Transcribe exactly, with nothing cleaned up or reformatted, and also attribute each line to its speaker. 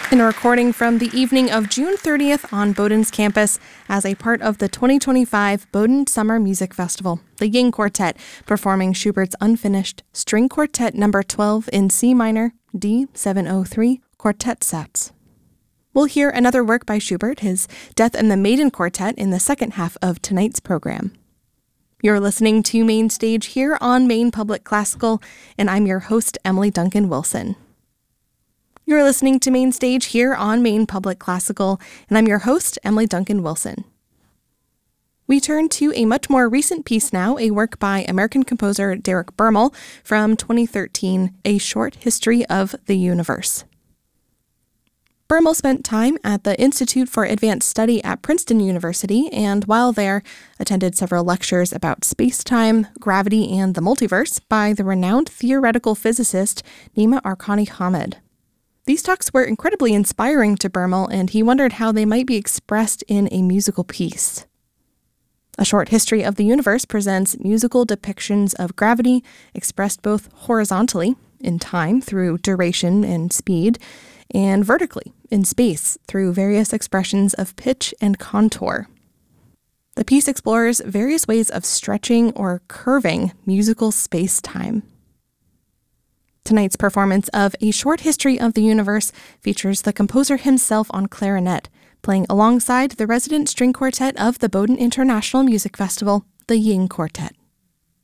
Speaker 1: In a recording from the evening of June thirtieth on Bowdoin's campus as a part of the twenty twenty-five Bowdoin Summer Music Festival, the Ying Quartet performing Schubert's unfinished String Quartet number twelve in C minor, D seven oh three, quartet sets. We'll hear another work by Schubert, his Death and the Maiden Quartet, in the second half of tonight's program. You're listening to Main Stage here on Maine Public Classical, and I'm your host, Emily Duncan Wilson. You're listening to Main Stage here on Maine Public Classical, and I'm your host, Emily Duncan Wilson. We turn to a much more recent piece now, a work by American composer Derek Bermel from twenty thirteen, A Short History of the Universe. Bermel spent time at the Institute for Advanced Study at Princeton University, and while there, attended several lectures about space-time, gravity, and the multiverse by the renowned theoretical physicist Nima Arkani Hamed. These talks were incredibly inspiring to Bermel, and he wondered how they might be expressed in a musical piece. A Short History of the Universe presents musical depictions of gravity expressed both horizontally, in time through duration and speed, and vertically, in space, through various expressions of pitch and contour. The piece explores various ways of stretching or curving musical space-time. Tonight's performance of A Short History of the Universe features the composer himself on clarinet, playing alongside the resident string quartet of the Bowdoin International Music Festival, the Ying Quartet.